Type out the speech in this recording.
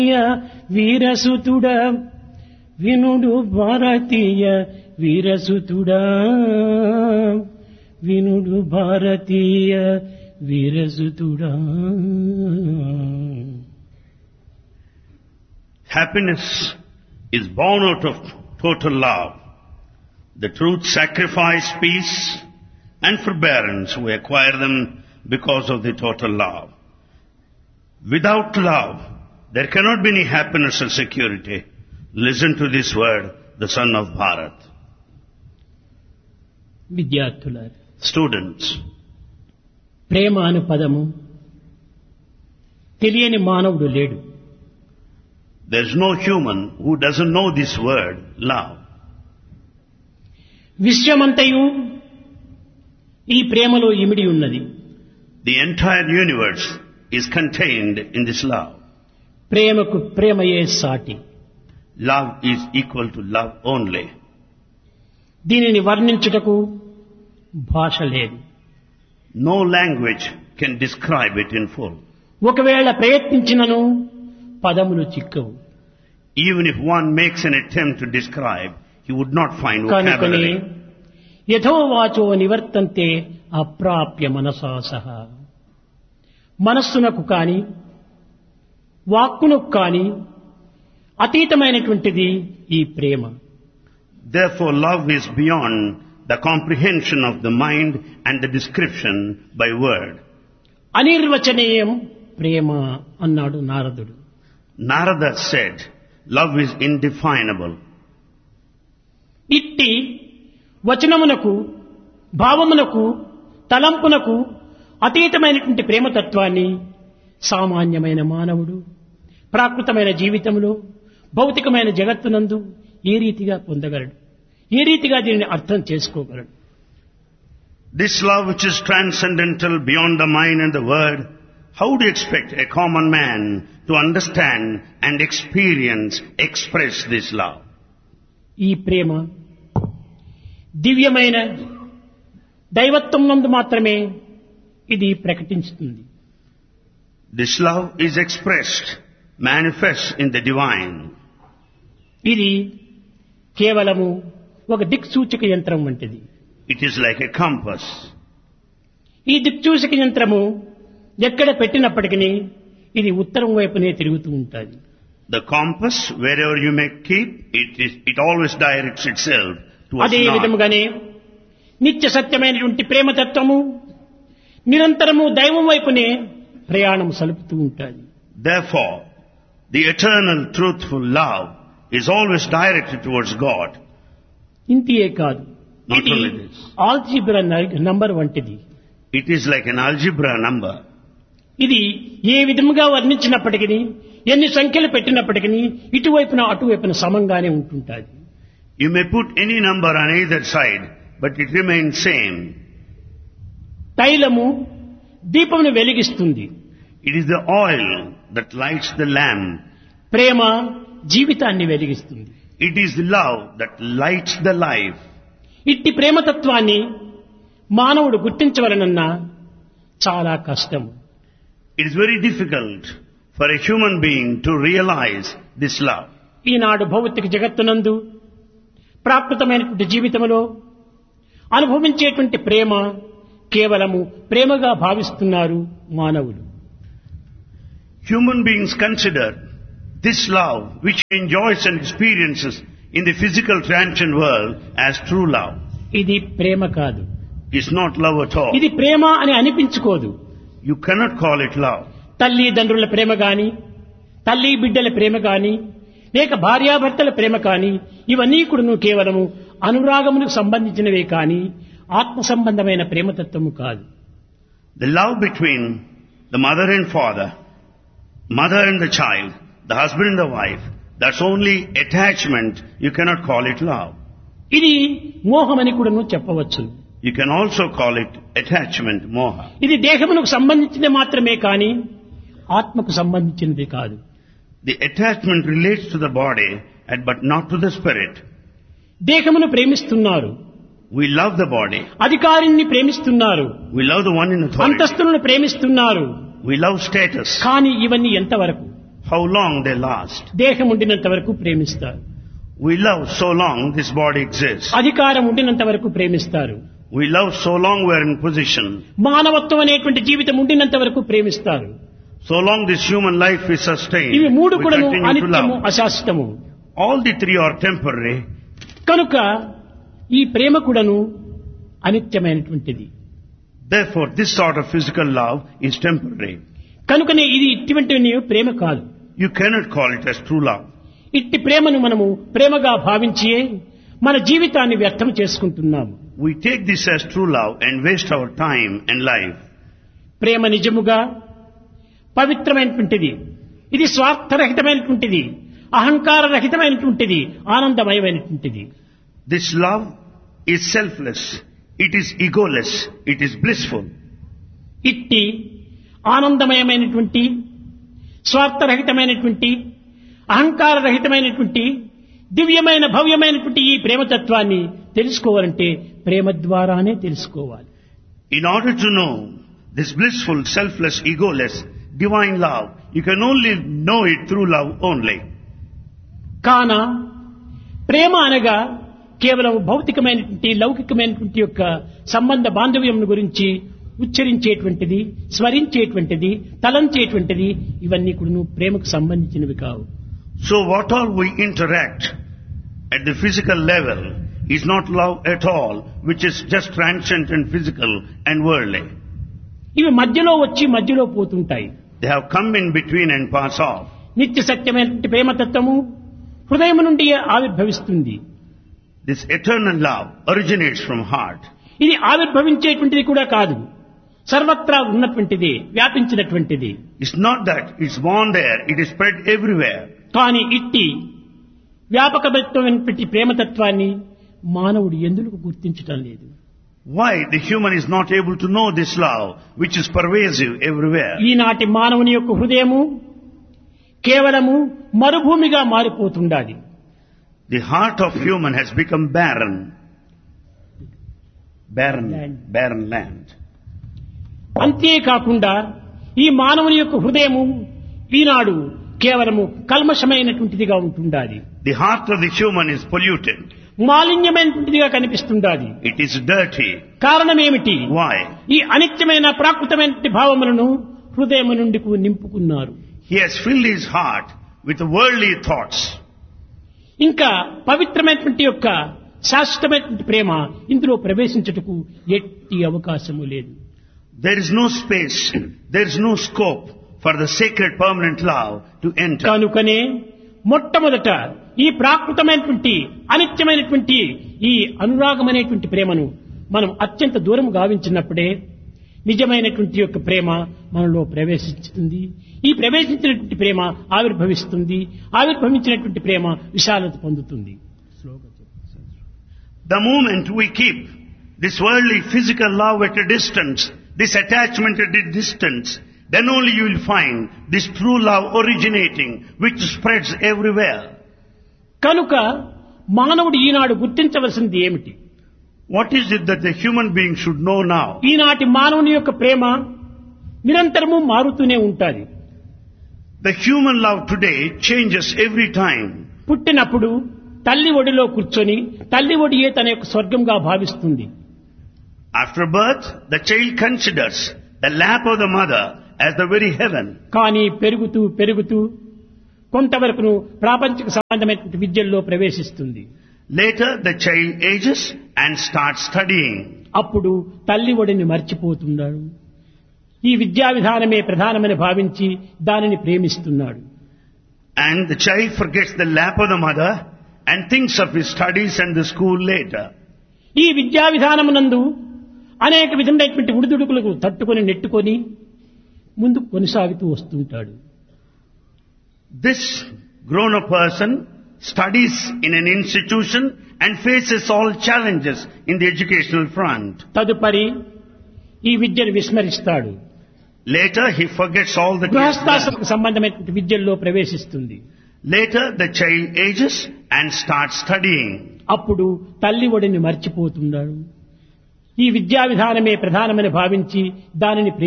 వీరసుతుడా వినుడు భారతీయ వీరసుతుడా వినుడు భారతీయ వీరసుతుడా. Happiness is born out of total love. The truth, sacrifice, peace and forbearance, we acquire them because of the total love. Without love, there cannot be any happiness or security. Listen to this word, the son of Bharat. విద్యార్థులారా, Students, ప్రేమ అను పదము తెలియని మానవుడు లేడు. there is no human who doesn't know this word, love. విశ్వమంతయు ఈ ప్రేమలో ఇమిడి ఉన్నది. The entire universe is contained in this love. ప్రేమకు ప్రేమయే సాటి. Love is equal to love only. దీనిని వర్ణించుటకు భాష లేదు. No language can describe it in full. ఒకవేళ ప్రయత్నించినను పదములు చిక్కవు. Even if one makes an attempt to describe, he would not find కనుకనే vocabulary. యథోవాచో నివర్తంతే అప్రాప్య మనసా సహా. మనస్సునకు కాని వాక్కునకు కాని అతీతమైనటువంటిది ఈ ప్రేమ. Therefore, love is beyond the comprehension of the mind and the description by word. అనిర్వచనీయం ప్రేమ అన్నాడు నారదుడు. Narada said, love is indefinable. ఇట్టి వచనమునకు భావమునకు తలంపునకు అతీతమైనటువంటి ప్రేమతత్వాన్ని సామాన్యమైన మానవుడు ప్రాకృతమైన జీవితంలో భౌతికమైన జగత్తునందు ఏ రీతిగా పొందగలడు, ఏ రీతిగా దీనిని అర్థం చేసుకోగలడు? This love which is transcendental beyond the mind and the word, how do you expect a common man to understand and experience, express this love? ఈ ప్రేమ దివ్యమైన దైవత్వం నందు మాత్రమే ఇది ప్రకటించుతుంది. This love is expressed, manifest in the divine. ఇది కేవలము ఒక దిక్సూచక యంత్రం వంటిది. It is like a compass. ఈ దిక్సూచక యంత్రము ఎక్కడ పెట్టినప్పటికీ ఇది ఉత్తరం వైపునే తిరుగుతూ ఉంటుంది. The compass, wherever you may keep, it always directs itself towards అదే north. విధముగానే నిత్య సత్యమైనటువంటి ప్రేమతత్వము నిరంతరము దైవం వైపునే ప్రయాణం సలుపుతూ ఉంటుంది. Therefore, the eternal truthful love is always directed towards God. ఇంతియే కాదు, Not ఇది only this. ఆల్జీబ్రా నంబర్ వంటిది. It is like an algebra number. ఇది ఏ విధముగా వర్ణించినప్పటికీ ఎన్ని సంఖ్యలు పెట్టినప్పటికీ ఇటువైపున అటువైపున సమంగానే ఉంటుంటుంది. You may put any number on either side, but it remains same. తైలము దీపమును వెలిగిస్తుంది. It is the oil that lights the lamp. ప్రేమ జీవితాన్ని వెలిగిస్తుంది. It is the love that lights the life. ఇట్టి ప్రేమతత్వాన్ని మానవుడు గుర్తించవలనన్నా చాలా కష్టం. It is very difficult for a human being to realize this love. ఈనాడు భౌతిక జగత్తునందు ప్రాకృతమైనటువంటి జీవితంలో అనుభవించేటువంటి ప్రేమ కేవలము ప్రేమగా భావిస్తున్నారు మానవులు. Human beings consider this love which he enjoys and experiences in the physical transient world as true love. ఇది ప్రేమ కాదు. It's not love at all. ఇది ప్రేమ అని అనిపించుకోదు. You cannot call it love. తల్లిదండ్రుల ప్రేమ గాని, తల్లి బిడ్డల ప్రేమ గాని, లేక భార్యాభర్తల ప్రేమ కాని, ఇవన్నీ కూడా కేవలము అనురాగములకు సంబంధించినవే కాని ఆత్మ సంబంధమైన ప్రేమతత్వము కాదు. The love between the mother and father, mother and the child, the husband and the wife, that's only attachment. You cannot call it love. ఇది మోహమని కూడా చెప్పవచ్చు. You can also call it attachment, moha. ఇది దేహమునకు సంబంధించినది మాత్రమే కాని ఆత్మకు సంబంధించినది కాదు. The attachment relates to the body but not to the spirit. దేహమును ప్రేమిస్తున్నారు, We love the body. అధికారిని ప్రేమిస్తున్నారు, We love the one in authority. అంతస్తులను ప్రేమిస్తున్నారు. We love status. కానీ ఇవన్నీ ఎంతవరకు? how long they last. దేహం ఉండినంత వరకు ప్రేమిస్తారు. We love so long this body exists. అధికారం ఉండినంత వరకు ప్రేమిస్తారు. We love so long we are in position. మానవత్వం అనేటువంటి జీవితం ఉండినంత వరకు ప్రేమిస్తారు. So long this human life is sustained, ఇవి మూడు we కూడాను continue to అనిత్యము love. అశాశ్వతము. All the three are temporary. కనుక ఈ ప్రేమ కూడాను అనిత్యమైనటువంటిది. Therefore, this sort of physical love is temporary. కనుకనే ఇది ఇటువంటి ప్రేమ కాదు. You cannot call it as true love. ఇట్టి ప్రేమను మనము ప్రేమగా భావించి మన జీవితాన్ని వ్యర్థం చేసుకుంటున్నాము. We take this as true love and waste our time and life. ప్రేమ నిజముగా పవిత్రమైనటువంటిది. ఇది స్వార్థరహితమైనటువంటిది, అహంకార రహితమైనటువంటిది, ఆనందమయమైనటువంటిది. This love is selfless. It is egoless. It is blissful. ఇట్టి ఆనందమయమైనటువంటి, స్వార్థరహితమైనటువంటి, అహంకార రహితమైనటువంటి, దివ్యమైన భవ్యమైనటువంటి ఈ ప్రేమతత్వాన్ని తెలుసుకోవాలంటే ప్రేమ ద్వారానే తెలుసుకోవాలి. In order to know this blissful, selfless, egoless, divine love, you can only know it through love only. కాన ప్రేమ అనగా కేవలం భౌతికమైనటువంటి, లౌకికమైనటువంటి యొక్క సంబంధ బాంధవ్యం గురించి ఉచ్చరించేటువంటిది, స్మరించేటువంటిది, తలంచేటువంటిది, ఇవన్నీ కూడా ప్రేమకు సంబంధించినవి కావు. So what all we interact at the physical level is not love at all, which is just transient and physical and worldly. ఇవి మధ్యలో వచ్చి మధ్యలో పోతుంటాయి. They have come in between and pass off. నిత్య సత్యమైనటువంటి ప్రేమతత్వము హృదయం నుండి ఆవిర్భవిస్తుంది. This eternal love originates from heart. ఇది ఆవిర్భవించేటువంటిది కూడా కాదు, సర్వత్రా ఉన్నటువంటిది, వ్యాపించినటువంటిది. It's not that it's born there, it is spread everywhere. కానీ ఇట్టి వ్యాపకమైనటువంటి ప్రేమతత్వాన్ని మానవుడు ఎందుకు గుర్తించటం లేదు? Why the human is not able to know this love, which is pervasive everywhere? ఈనాటి మానవుని యొక్క హృదయము కేవలము మరుభూమిగా మారిపోతుండాలి. The heart of human has become barren land. అంతేకాకుండా ఈ మానవుని యొక్క హృదయము ఈనాడు కేవలము కల్మషమైనటువంటిదిగా ఉంటుండాలి. The heart of the human is polluted. మాలిన్యమైనటువంటిదిగా కనిపిస్తుండాలి. It is dirty. కారణం ఏమిటి? Why? ఈ అనిత్యమైన ప్రాకృతమైన భావములను హృదయం నుండి నింపుకున్నారు. He has filled his heart with worldly thoughts. ఇంకా పవిత్రమైనటువంటి యొక్క శాశ్వతమైనటువంటి ప్రేమ ఇందులో ప్రవేశించుటకు ఎట్టి అవకాశము లేదు. There is no space, there is no scope for the sacred permanent love to enter. కనుకనే మొట్టమొదట ఈ ప్రాకృతమైనటువంటి అనిత్యమైనటువంటి ఈ అనురాగమైనటువంటి ప్రేమను మనం అత్యంత దూరం గావించినప్పుడే నిజమైనటువంటి యొక్క ప్రేమ మనలో ప్రవేశిస్తుంది. ఈ ప్రవేశించినటువంటి ప్రేమ ఆవిర్భవిస్తుంది. ఆవిర్భవించినటువంటి ప్రేమ విశాలత పొందుతుంది. The moment we keep this worldly physical love at a distance, this attachment at a distance, then only you will find this true love originating, which spreads everywhere. కనుక మానవుడు ఈనాడు గుర్తించవలసింది ఏమిటి? What is it that the human being should know now? ఈనాటి మానవుని యొక్క ప్రేమ నిరంతరము మారుతూనే ఉంటుంది. The human love today changes every time. పుట్టినప్పుడు తల్లి ఒడిలో కూర్చొని తల్లి ఒడియే తన యొక్క స్వర్గంగా భావిస్తుంది. After birth, the child considers the lap of the mother as the very heaven. కానీ పెరుగుతూ పెరుగుతూ కొంతవరకు ప్రాపంచిక సంబంధమైన విద్యల్లో ప్రవేశిస్తుంది. Later, the child ages and starts studying. అప్పుడు తల్లి ఒడిని మర్చిపోతున్నాడు. ఈ విద్యా విధానమే ప్రధానమని భావించి దానిని ప్రేమిస్తున్నాడు. And the child forgets the lap of the mother and thinks of his studies and the school later. ఈ విద్యా విధానమునందు అనేక విధమైనటువంటి ఉడిదుడుకులకు తట్టుకొని నెట్టుకొని ముందుకు కొనసాగుతూ వస్తుంటాడు. This grown-up person studies in an institution and faces all challenges in the educational front. తదుపరి ఈ విద్యను విస్మరిస్తాడు. Later he forgets all the గృహస్థాశ్రమకు సంబంధమైనటువంటి విద్యల్లో ప్రవేశిస్తుంది. Later the child ages and starts studying. అప్పుడు తల్లి ఒడిని మర్చిపోతున్నాడు. ఈ విద్యా విధానమే ప్రధానమని భావించి దానిని